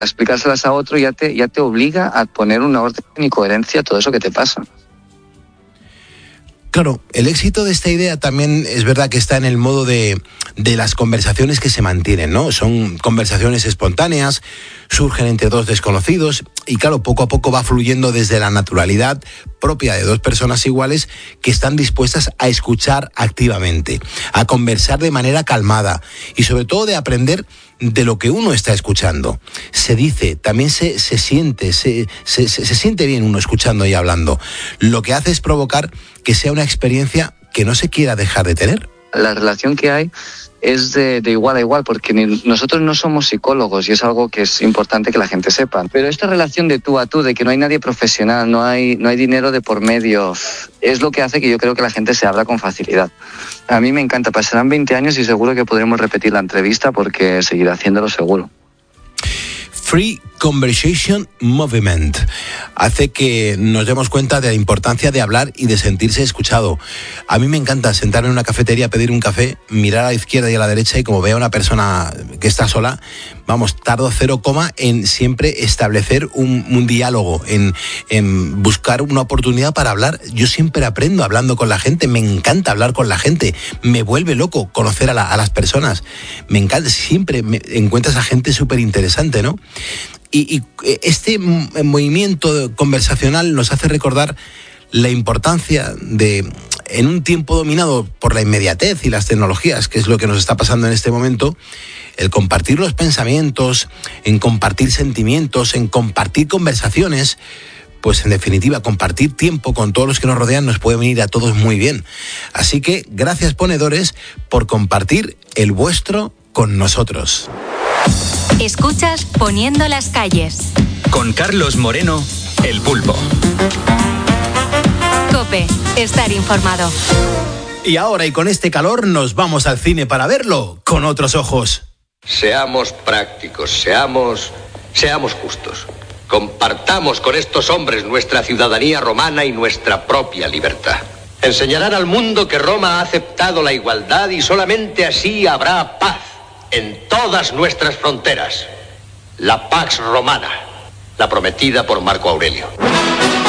Explicárselas a otro ya te obliga a poner una orden y coherencia a todo eso que te pasa. Claro, el éxito de esta idea también es verdad que está en el modo de las conversaciones que se mantienen, ¿no? Son conversaciones espontáneas, surgen entre dos desconocidos y claro, poco a poco va fluyendo desde la naturalidad propia de dos personas iguales que están dispuestas a escuchar activamente, a conversar de manera calmada y sobre todo de aprender de lo que uno está escuchando. Se dice, también se siente, se siente bien uno escuchando y hablando. Lo que hace es provocar que sea una experiencia que no se quiera dejar de tener. La relación que hay es de igual a igual, porque nosotros no somos psicólogos y es algo que es importante que la gente sepa. Pero esta relación de tú a tú, de que no hay nadie profesional, no hay dinero de por medio, es lo que hace que yo creo que la gente se abra con facilidad. A mí me encanta, pasarán 20 años y seguro que podremos repetir la entrevista porque seguirá haciéndolo seguro. Free Conversation Movement hace que nos demos cuenta de la importancia de hablar y de sentirse escuchado. A mí me encanta sentarme en una cafetería, pedir un café, mirar a la izquierda y a la derecha y como veo a una persona que está sola, vamos, tardo 0, en siempre establecer un diálogo, en buscar una oportunidad para hablar. Yo siempre aprendo hablando con la gente, me encanta hablar con la gente, me vuelve loco conocer a las personas, me encanta, siempre encuentras a gente súper interesante, ¿no? Y este movimiento conversacional nos hace recordar la importancia de, en un tiempo dominado por la inmediatez y las tecnologías, que es lo que nos está pasando en este momento, el compartir los pensamientos, en compartir sentimientos, en compartir conversaciones, pues en definitiva compartir tiempo con todos los que nos rodean nos puede venir a todos muy bien. Así que gracias, ponedores, por compartir el vuestro con nosotros. Escuchas Poniendo las calles. Con Carlos Moreno, El Pulpo. COPE, estar informado. Y ahora y con este calor nos vamos al cine para verlo con otros ojos. Seamos prácticos, seamos justos. Compartamos con estos hombres nuestra ciudadanía romana y nuestra propia libertad. Enseñarán al mundo que Roma ha aceptado la igualdad y solamente así habrá paz en todas nuestras fronteras. La Pax Romana, la prometida por Marco Aurelio.